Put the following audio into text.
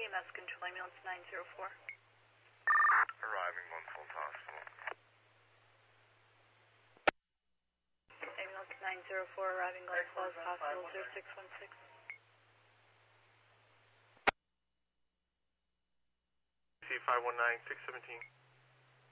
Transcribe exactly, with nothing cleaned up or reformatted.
E M S control, ambulance nine zero four. Arriving Glen Falls Hospital. Ambulance nine zero four arriving Glen Falls Hospital zero six one six. C five one nine six seventeen.